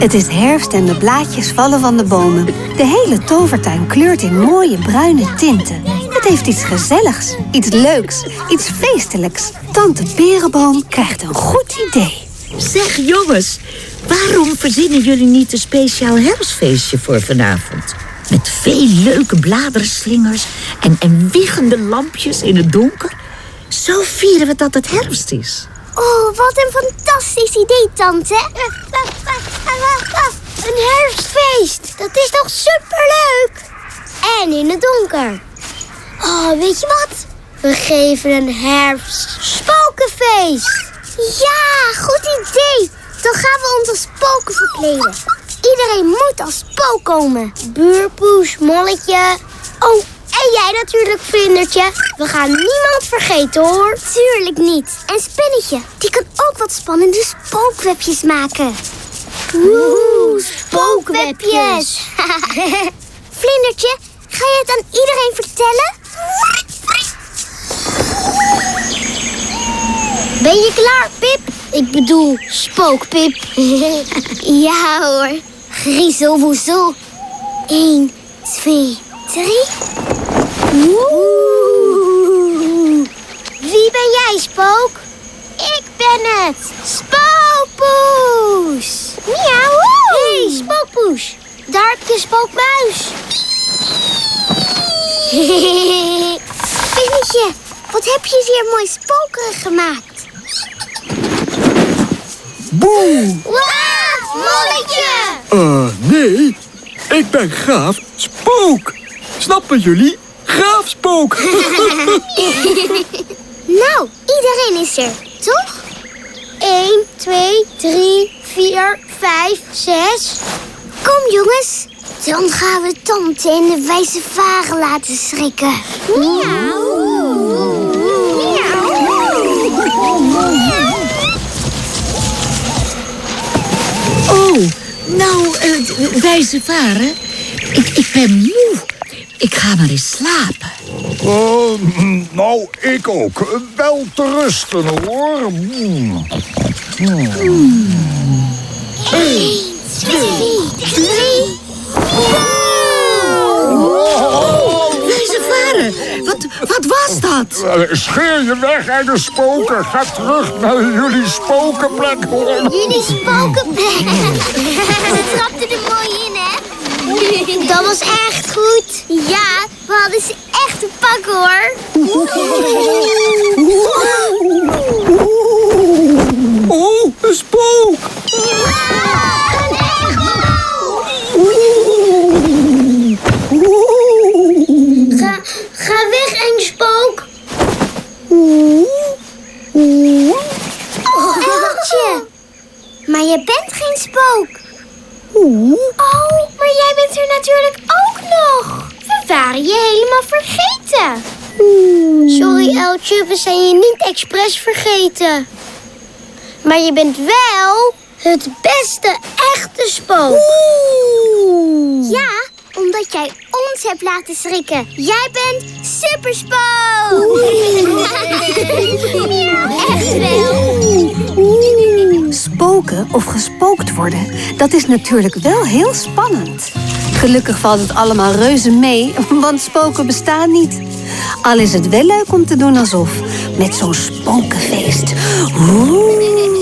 Het is herfst en de blaadjes vallen van de bomen. De hele tovertuin kleurt in mooie bruine tinten. Het heeft iets gezelligs, iets leuks, iets feestelijks. Tante Perenboom krijgt een goed idee. Zeg jongens, waarom verzinnen jullie niet een speciaal herfstfeestje voor vanavond? Met veel leuke bladerenslingers en wiegende lampjes in het donker. Zo vieren we dat het herfst is. Oh, wat een fantastisch idee, tante. Een herfstfeest, dat is toch superleuk? En in het donker. Oh, weet je wat? We geven een herfstspokenfeest. Ja, goed idee. Dan gaan we ons als spoken verkleden. Iedereen moet als spook komen. Buurpoes, Molletje. Oh, en jij natuurlijk, Vlindertje. We gaan niemand vergeten, hoor. Tuurlijk niet. En Spinnetje, die kan ook wat spannende spookwebjes maken. Oeh, spookwebjes. Vlindertje, ga je het aan iedereen vertellen? Ben je klaar, Pip? Ik bedoel, spookpip. Ja hoor. Griezelwoezel. 1, 2, 3. Oeh. Wie ben jij, Spook? Ik ben het. Spookpoes. Miauw. Hey, Spookpoes. Daar heb je Spookmuis. Spinnetje, wat heb je zeer mooi spokerig gemaakt. Boe! Wow, Molletje! Nee. Ik ben Gaaf Spook. Snappen jullie? Gaaf Spook. Nou, iedereen is er, toch? 1, 2, 3, 4, 5, 6. Kom, jongens. Dan gaan we tante en de wijze varen laten schrikken. Miauw. Oh, nou, wijze varen. Ik ben moe. Ik ga maar eens slapen. Nou, ik ook. Wel te rusten, hoor. 1, 2, 3. Wijze varen, wat was dat? Scheer je weg uit de spoken. Ga terug naar jullie spokenplek, hoor. Jullie spokenplek. We trapten er mooi in, hè? Dat was echt goed. Ja, we hadden ze echt te pakken, hoor. Oh, een spook. Ga weg, eng spook. Oh, Eltje. Maar je bent geen spook. Oh, maar jij bent er natuurlijk ook nog. We waren je helemaal vergeten. Sorry, Eltje, we zijn je niet expres vergeten. Maar je bent wel het beste echte spook. Ja, omdat jij ons hebt laten schrikken. Jij bent superspook. Echt wel. Spoken of gespookt worden, dat is natuurlijk wel heel spannend. Gelukkig valt het allemaal reuze mee, want spoken bestaan niet. Al is het wel leuk om te doen alsof, met zo'n spokenfeest. Oeh.